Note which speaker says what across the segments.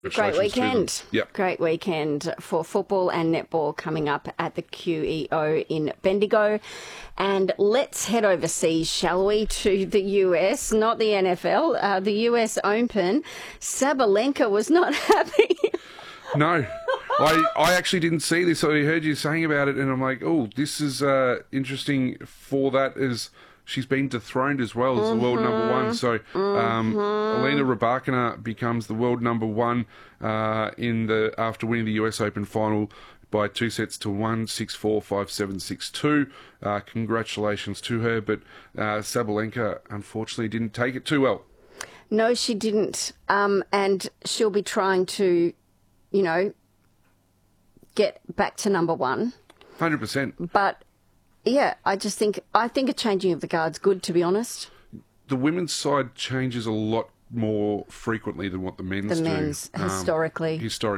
Speaker 1: Great weekend.
Speaker 2: Yep.
Speaker 1: Great weekend for football and netball coming up at the QEO in Bendigo. And let's head overseas, shall we, to the US, not the NFL, the US Open. Sabalenka was not happy.
Speaker 2: No. I actually didn't see this. I heard you saying about it, and I'm like, oh, this is interesting for that, as she's been dethroned as well as the world number one. So Elena Rybakina becomes the world number one after winning the US Open final by 2-1, 6-4, 5-7, 6-2. Congratulations to her, but Sabalenka unfortunately didn't take it too well.
Speaker 1: No, she didn't. And she'll be trying to, get back to number one.
Speaker 2: 100%.
Speaker 1: But yeah, I think a changing of the guard's good, to be honest.
Speaker 2: The women's side changes a lot more frequently than what the men's do.
Speaker 1: The men's, historically.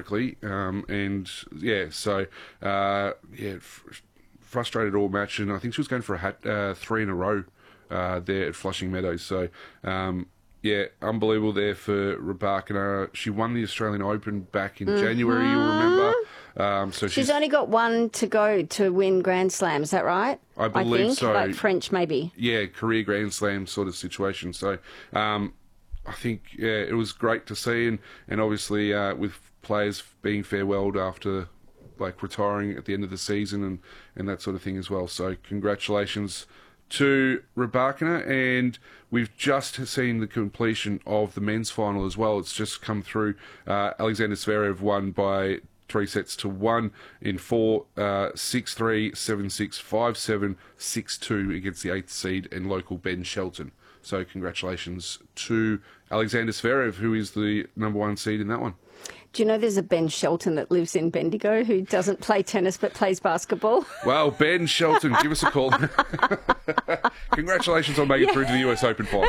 Speaker 2: Frustrated all match, and I think she was going for a 3 in a row there at Flushing Meadows. So, unbelievable there for Rybakina. She won the Australian Open back in January, you'll remember. So
Speaker 1: she's only got one to go to win Grand Slam, is that right?
Speaker 2: I believe so.
Speaker 1: Like French, maybe.
Speaker 2: Yeah, career Grand Slam sort of situation. So I think it was great to see, and obviously with players being farewelled after retiring at the end of the season and that sort of thing as well. So congratulations to Rybakina, and we've just seen the completion of the men's final as well. It's just come through. Alexander Zverev won by 3-1 in 4, 6-3, 7-6, 5-7, 6-2 against the 8th seed and local Ben Shelton. So congratulations to Alexander Zverev, who is the number one seed in that one.
Speaker 1: Do you know there's a Ben Shelton that lives in Bendigo who doesn't play tennis but plays basketball?
Speaker 2: Well, Ben Shelton, give us a call. Congratulations on making it through to the US Open final.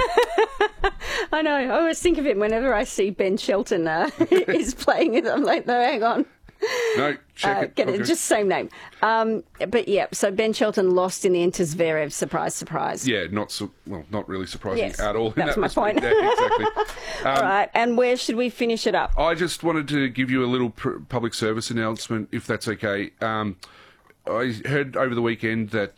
Speaker 1: I know. I always think of him whenever I see Ben Shelton is playing it. I'm like, no, hang on.
Speaker 2: No, check it.
Speaker 1: Get it, just same name. But yeah, so Ben Shelton lost in the end to Zverev. Surprise, surprise.
Speaker 2: Yeah, not really surprising at all.
Speaker 1: That's my point.
Speaker 2: Yeah, exactly.
Speaker 1: All right, and where should we finish it up?
Speaker 2: I just wanted to give you a little public service announcement, if that's okay. I heard over the weekend that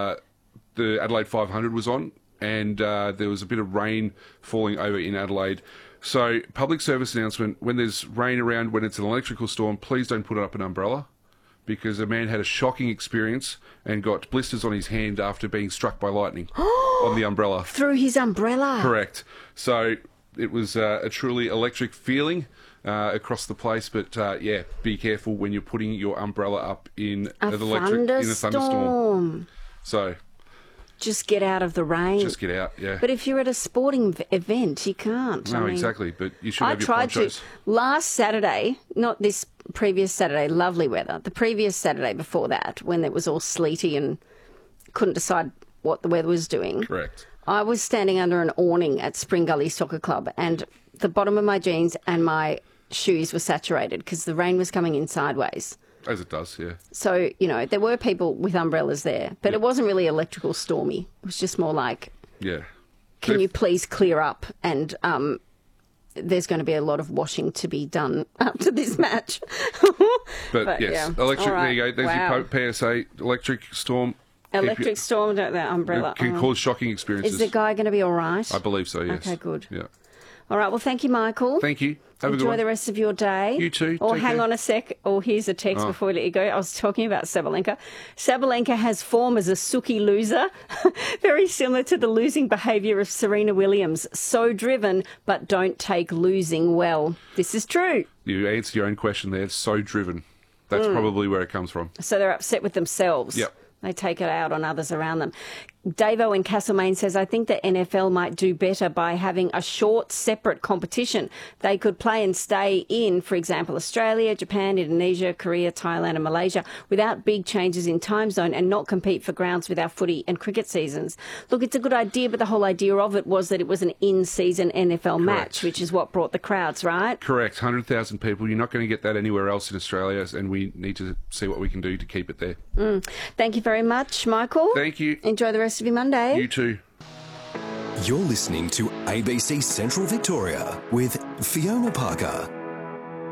Speaker 2: the Adelaide 500 was on, and there was a bit of rain falling over in Adelaide. So, public service announcement, when there's rain around, when it's an electrical storm, please don't put up an umbrella, because a man had a shocking experience and got blisters on his hand after being struck by lightning on the umbrella.
Speaker 1: Through his umbrella?
Speaker 2: Correct. So, it was a truly electric feeling across the place, but be careful when you're putting your umbrella up in a thunderstorm. So...
Speaker 1: just get out of the rain.
Speaker 2: Just get out, yeah.
Speaker 1: But if you're at a sporting event, you can't.
Speaker 2: No, exactly. But you should have your ponchos.
Speaker 1: Last Saturday, not this previous Saturday, lovely weather. The previous Saturday before that, when it was all sleety and couldn't decide what the weather was doing.
Speaker 2: Correct.
Speaker 1: I was standing under an awning at Spring Gully Soccer Club, and the bottom of my jeans and my shoes were saturated because the rain was coming in sideways.
Speaker 2: As it does, yeah.
Speaker 1: So, there were people with umbrellas there, but it wasn't really electrical stormy. It was just more like, can you please clear up? And there's going to be a lot of washing to be done after this match.
Speaker 2: but yes,
Speaker 1: yeah.
Speaker 2: Electric,
Speaker 1: right.
Speaker 2: There you go. There's your PSA, electric storm.
Speaker 1: Electric storm, that umbrella.
Speaker 2: It can cause shocking experiences.
Speaker 1: Is the guy going to be all right?
Speaker 2: I believe so, yes.
Speaker 1: Okay, good.
Speaker 2: Yeah.
Speaker 1: All right, well, thank you, Michael.
Speaker 2: Thank you. Have a good one.
Speaker 1: Enjoy the rest of your day.
Speaker 2: You too.
Speaker 1: Or
Speaker 2: Take
Speaker 1: hang
Speaker 2: care.
Speaker 1: on a sec. Or here's a text before we let you go. I was talking about Sabalenka. Sabalenka has form as a sookie loser, very similar to the losing behaviour of Serena Williams. So driven, but don't take losing well. This is true.
Speaker 2: You answered your own question there. So driven. That's probably where it comes from.
Speaker 1: So they're upset with themselves.
Speaker 2: Yep.
Speaker 1: They take it out on others around them. Davo in Castlemaine says, I think the NFL might do better by having a short, separate competition. They could play and stay in, for example, Australia, Japan, Indonesia, Korea, Thailand and Malaysia without big changes in time zone and not compete for grounds with our footy and cricket seasons. Look, it's a good idea, but the whole idea of it was that it was an in-season NFL match, which is what brought the crowds, right?
Speaker 2: Correct. 100,000 people. You're not going to get that anywhere else in Australia, and we need to see what we can do to keep it there.
Speaker 1: Thank you very much, Michael.
Speaker 2: Thank you.
Speaker 1: Enjoy the rest of your Monday.
Speaker 2: You too.
Speaker 3: You're listening to ABC Central Victoria with Fiona Parker.